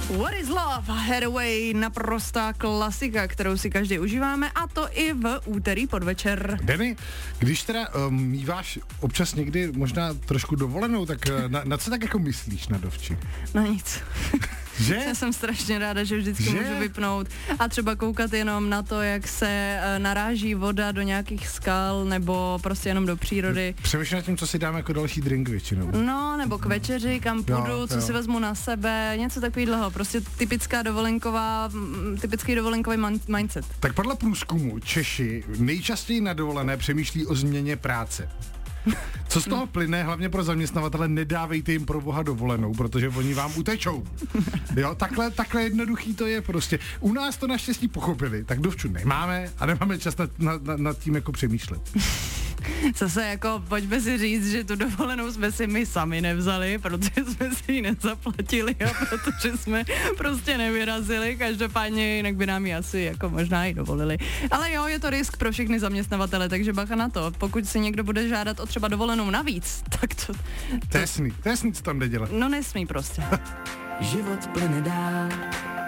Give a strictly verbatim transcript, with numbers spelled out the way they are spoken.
What is Love? Hathaway, naprostá klasika, kterou si každý užíváme, a to i v úterý podvečer. Denny, když teda um, míváš občas někdy možná trošku dovolenou, tak na, na co tak jako myslíš na dovči? No nic. Že? Já jsem strašně ráda, že vždycky že? můžu vypnout a třeba koukat jenom na to, jak se uh, naráží voda do nějakých skal nebo prostě jenom do přírody. Přemýšlím nad tím, co si dáme jako další drink většinou. No, nebo k večeři, kam půjdu, jo, co jo. si vezmu na sebe, něco takového. Prostě typická dovolenková, typický dovolenkový man- mindset. Tak podle průzkumu Češi nejčastěji na dovolené přemýšlí o změně práce. Co z toho plyne, hlavně pro zaměstnavatele, nedávejte jim pro boha dovolenou, protože oni vám utečou. Jo, takhle, takhle jednoduchý to je prostě. U nás to naštěstí pochopili, tak dovču nemáme a nemáme čas nad, nad, nad tím jako přemýšlet. Zase jako, pojďme si říct, že tu dovolenou jsme si my sami nevzali, protože jsme si ji nezaplatili a protože jsme prostě nevyrazili, každopádně jinak by nám ji asi jako možná i dovolili. Ale jo, je to risk pro všechny zaměstnavatele, takže bacha na to. Pokud si někdo bude žádat o třeba dovolenou navíc, tak to... to To je jasný, to je jasný, co tam jde dělat. No nesmí prostě. Život plyne dál